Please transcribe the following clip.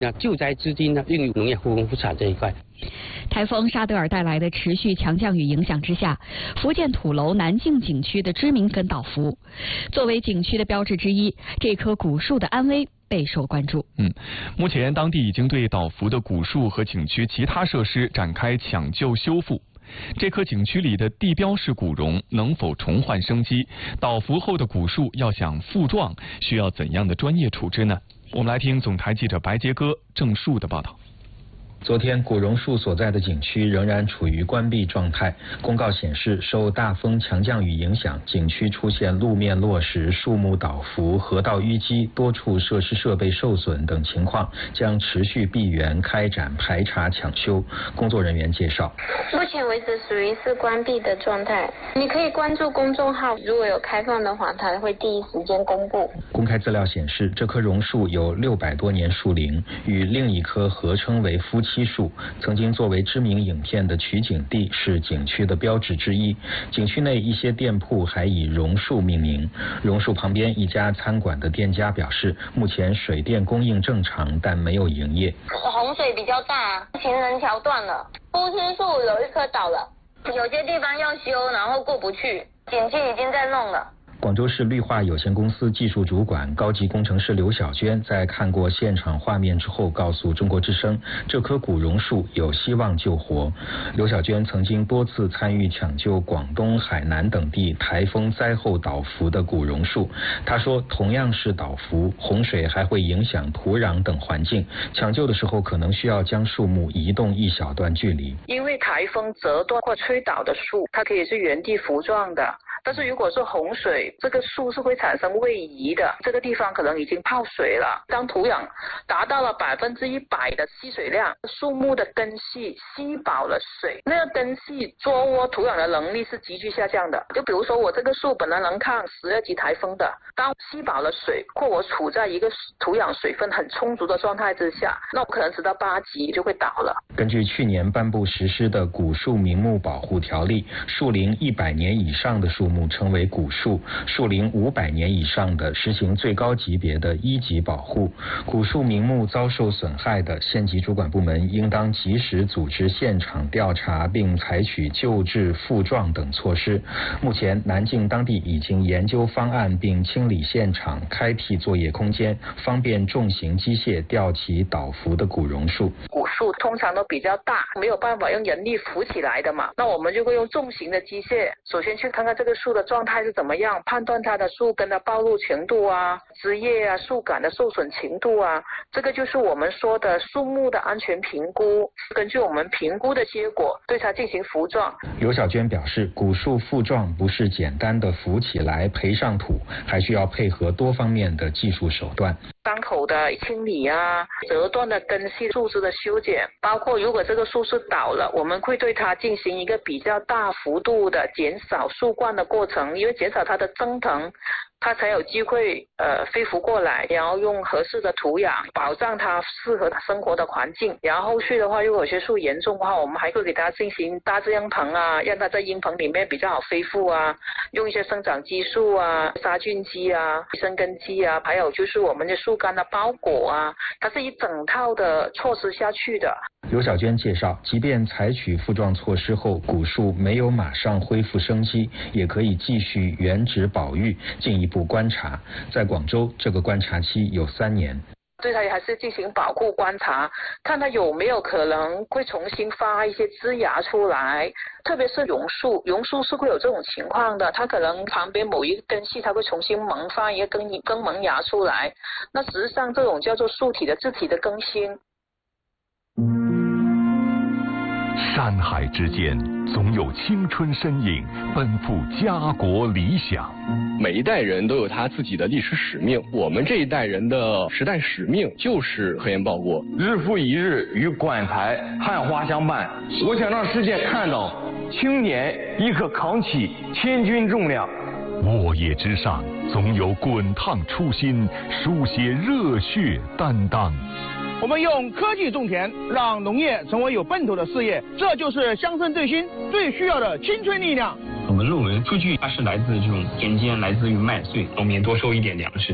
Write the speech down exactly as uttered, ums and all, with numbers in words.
那救灾资金呢，用于农业复工复产这一块。 台风沙德尔带来的持续强降雨影响之下，福建土楼南靖景区的知名根岛福，作为景区的标志之一，这棵古树的安危备受关注。 嗯，目前当地已经对岛福的古树和景区其他设施展开抢救修复。这棵景区里的地标式古榕能否重焕生机？倒伏后的古树要想复壮，需要怎样的专业处置呢？我们来听总台记者白杰哥、郑树的报道。 昨天，古榕树所在的景区仍然处于关闭状态。公告显示，受大风强降雨影响，景区出现路面落石、树木倒伏、河道淤积、多处设施设备受损等情况，将持续闭园开展排查抢修。工作人员介绍， 目前为止属于是关闭的状态。你可以关注公众号，如果有开放的话，它会第一时间公布。 公开资料显示，这棵榕树有六百多年树龄，与另一棵合称为夫妻树，曾经作为知名影片的取景地，是景区的标志之一。景区内一些店铺还以榕树命名。榕树旁边一家餐馆的店家表示，目前水电供应正常，但没有营业。 洪水比较大，行人桥断了，夫妻树有一棵倒了，有些地方要修，然后过不去，景区已经在弄了。 广州市绿化有限公司技术主管、高级工程师刘小娟在看过现场画面之后，告诉中国之声，这棵古榕树有希望救活。刘小娟曾经多次参与抢救广东、海南等地台风灾后倒伏的古榕树。她说，同样是倒伏，洪水还会影响土壤等环境，抢救的时候可能需要将树木移动一小段距离。 因为台风折断或吹倒的树，它可以是原地扶壮的。但是如果是洪水，这个树是会产生位移的，这个地方可能已经泡水了。当土壤达到了百分之一百的吸水量，树木的根系吸饱了水，那个根系捉窝土壤的能力是急剧下降的。就比如说我这个树本来能抗十二级台风的，当吸饱了水，或我处在一个土壤水分很充足的状态之下，那我可能直到八级就会倒了。 根据去年颁布实施的古树名木保护条例，树龄一百年以上的树木称为古树，树龄五百年以上的实行最高级别的一级保护。古树名木遭受损害的，县级主管部门应当及时组织现场调查，并采取救治、复壮等措施。目前，南靖当地已经研究方案，并清理现场，开辟作业空间，方便重型机械吊起倒伏的古榕树。 古树通常都比较大，没有办法用人力扶起来的嘛，那我们就会用重型的机械，首先去看看这个树的状态是怎么样，判断它的树根的暴露程度啊、枝叶啊、树干的受损程度啊，这个就是我们说的树木的安全评估。根据我们评估的结果，对它进行扶壮。 刘小娟表示，古树复壮不是简单的扶起来培上土，还需要配合多方面的技术手段。 伤口的清理啊，折断的根系树枝的修剪，包括如果这个树是倒了，我们会对它进行一个比较大幅度的减少树冠的过程，因为减少它的增藤，它才有机会呃飞浮过来，然后用合适的土壤保障它适合它生活的环境。然后后续的话，如果有些树严重的话，我们还会给它进行大字鹰棚啊，让它在鹰棚里面比较好恢复啊，用一些生长激素啊、杀菌剂啊、生根剂啊，还有就是我们的树干的包裹啊，它是一整套的措施下去的。 刘小娟介绍，即便采取复壮措施后，古树没有马上恢复生机，也可以继续原址保育，进一步观察。在广州，这个观察期有三年。 对它还是进行保护观察，看它有没有可能会重新发一些枝芽出来，特别是榕树，榕树是会有这种情况的，它可能旁边某一个根系它会重新萌发一个根根萌芽出来，那实际上这种叫做树体的自体的更新。 山海之间总有青春身影奔赴家国理想。 每一代人都有他自己的历史使命，我们这一代人的时代使命就是核研报国。 日复一日与馆台汉花相伴，我想让世界看到青年亦可扛起千钧重量。 沃野之上总有滚烫初心，书写热血担当。 我们用科技种田，让农业成为有奔头的事业，这就是乡村振兴最需要的青春力量。 我们认为数据它是来自这种田间，来自于麦穗，农民多收一点粮食。